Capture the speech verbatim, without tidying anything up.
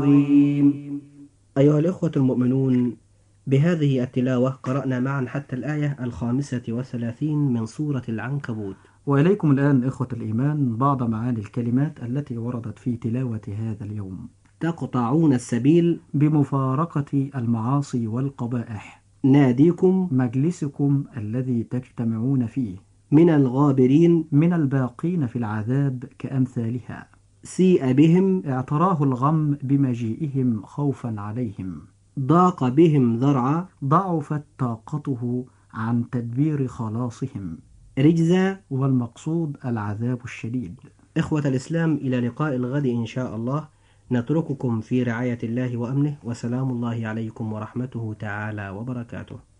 الرجيم. أيها الإخوة المؤمنون، بهذه التلاوة قرأنا معا حتى الآية الخامسة والثلاثين من سورة العنكبوت. وإليكم الآن إخوة الإيمان بعض معاني الكلمات التي وردت في تلاوة هذا اليوم. تقطعون السبيل بمفارقة المعاصي والقبائح. ناديكم مجلسكم الذي تجتمعون فيه. من الغابرين من الباقين في العذاب كأمثالها. سيء بهم اعتراه الغم بمجيئهم خوفا عليهم. ضاق بهم ذرعا ضعفت طاقته عن تدبير خلاصهم. رجزا. والمقصود العذاب الشديد. إخوة الإسلام، إلى لقاء الغد إن شاء الله. نترككم في رعاية الله وأمنه، وسلام الله عليكم ورحمته تعالى وبركاته.